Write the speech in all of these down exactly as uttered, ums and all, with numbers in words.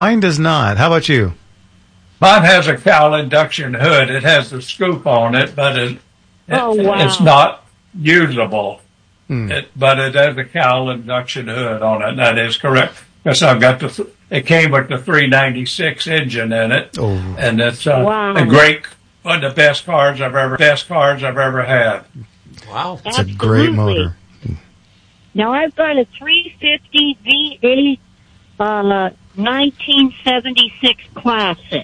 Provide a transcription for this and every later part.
Mine does not. How about you? Mine has a cowl induction hood. It has the scoop on it, but it, Oh, it, wow. it's not usable. Hmm. It, but it has a cowl induction hood on it. That is correct. Because I've got the, it came with the three ninety-six engine in it, Oh. and it's uh, Wow. a great, one of the best cars I've ever, best cars I've ever had. Wow. It's a great Absolutely. motor. Now, I've got a three fifty V eight uh, nineteen seventy-six Classic.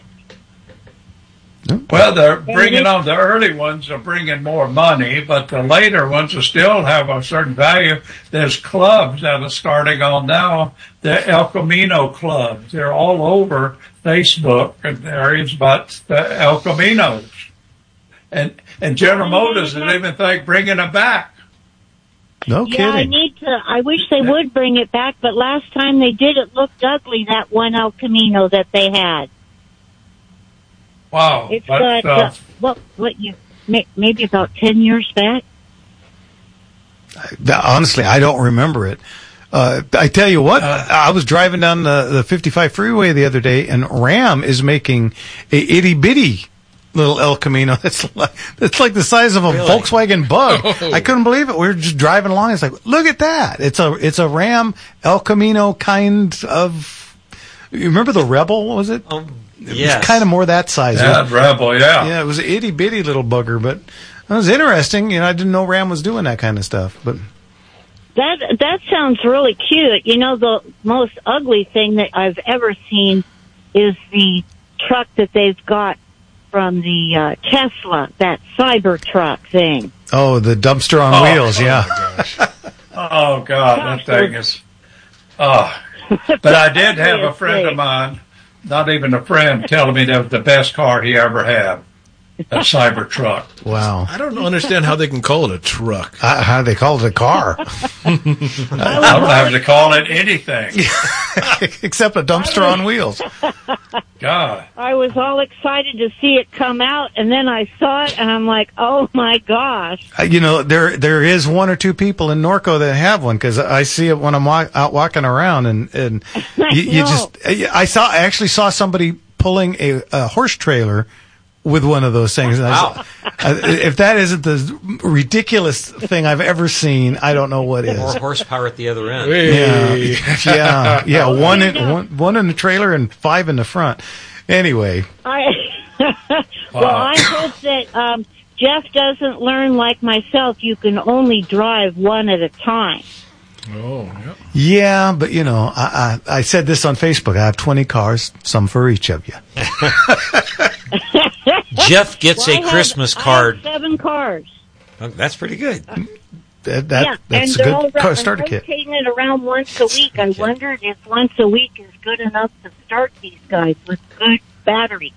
Well, they're bringing on, the early ones are bringing more money, but the later ones will still have a certain value. There's clubs that are starting on now, the El Camino clubs. They're all over Facebook, and there is but the El Caminos. And, and General Motors is even think bringing them back. No Yeah, I kidding. need to. I wish they would bring it back, but last time they did, it looked ugly. That one El Camino that they had. Wow. It's But, got uh, uh, what? What you? may- Maybe about ten years back. Th- Honestly, I don't remember it. Uh, I tell you what, Uh, I was driving down the, the fifty-five freeway the other day, and Ram is making a itty bitty little El Camino. That's like, that's like the size of a Really? Volkswagen Bug. Oh. I couldn't believe it. We were just driving along. It's like, look at that. It's a it's a Ram El Camino kind of. You remember the Rebel? Was it? Um, It yes. was kind of more that size. yeah, Rebel, yeah. Yeah, it was an itty bitty little bugger, but it was interesting. You know, I didn't know Ram was doing that kind of stuff, but. That that sounds really cute. You know, the most ugly thing that I've ever seen is the truck that they've got from the uh, Tesla, that Cybertruck thing. Oh, the dumpster on Oh, wheels, oh yeah. Oh, God, that thing is... Oh. But I did have a friend of mine, not even a friend, telling me that was the best car he ever had, a Cybertruck. Wow. I don't understand how they can call it a truck. Uh, how do they call it a car? I don't have to call it anything. Except a dumpster on wheels. God. I was all excited to see it come out, and then I saw it, and I'm like, oh, my gosh. Uh, you know, there there is one or two people in Norco that have one, because I see it when I'm wa- out walking around, and, and you, you know. just, I saw, I actually saw somebody pulling a, a horse trailer with one of those things. And I Wow. said, uh, if that isn't the ridiculous thing I've ever seen, I don't know what is. More horsepower at the other end. Hey. Yeah, yeah, yeah. One in yeah. one, one in the trailer and five in the front. Anyway, I Well, I hope that um, Jeff doesn't learn like myself. You can only drive one at a time. Oh, yeah. yeah, but you know, I, I I said this on Facebook. I have twenty cars, some for each of you. Jeff gets Well, I a have- Christmas I have card. seven cars. Oh, that's pretty good. That, that yeah, that's and a they're all good ra- car I'm starter kit. rotating it around once a week. I wondered if once a week is good enough to start these guys with good batteries.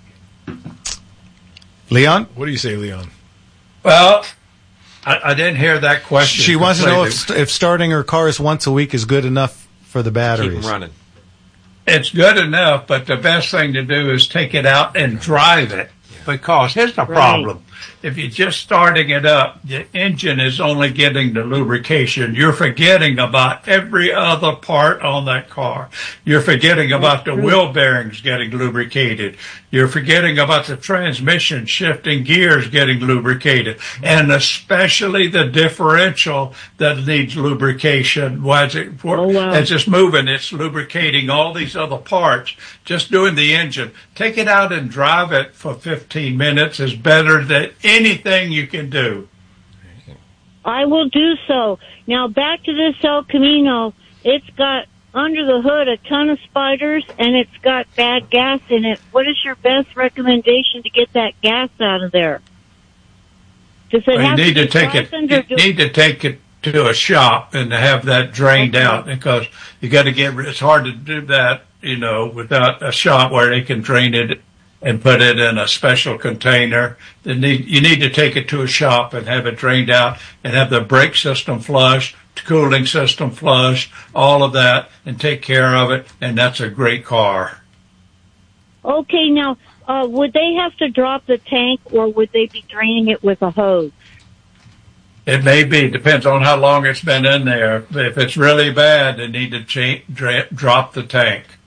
Leon, What do you say, Leon? Well, I, I didn't hear that question. she wants to know if, completely. if starting her cars once a week is good enough for the Keep batteries. them running. It's good enough, but the best thing to do is take it out and drive it. Because here's the problem. If you're just starting it up, the engine is only getting the lubrication. You're forgetting about every other part on that car. You're forgetting about the wheel bearings getting lubricated. You're forgetting about the transmission shifting gears getting lubricated. And especially the differential that needs lubrication. As, it, Oh, wow. as it's moving, it's lubricating all these other parts. Just doing the engine. Take it out and drive it for fifteen minutes is better than anything you can do. I will do so. Now, back to this El Camino. It's got under the hood a ton of spiders, and it's got bad gas in it. What is your best recommendation to get that gas out of there? Does it Well, you have need to to be take it. softened, You or do- need to take it to a shop and have that drained Okay. out because you got to get. It's hard to do that, you know, without a shop where they can drain it and put it in a special container. They need, you need to take it to a shop and have it drained out and have the brake system flushed, cooling system flushed, all of that, and take care of it. And that's a great car. Okay, now, uh, would they have to drop the tank, or would they be draining it with a hose? It may be. Depends on how long it's been in there. If it's really bad, they need to cha- dra- drop the tank.